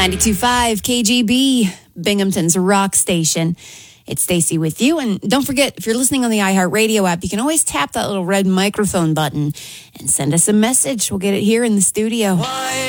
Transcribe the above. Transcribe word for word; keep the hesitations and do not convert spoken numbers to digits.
ninety-two point five K G B, Binghamton's rock station. It's Stacey with you. And don't forget, if you're listening on the iHeartRadio app, you can always tap that little red microphone button and send us a message. We'll get it here in the studio.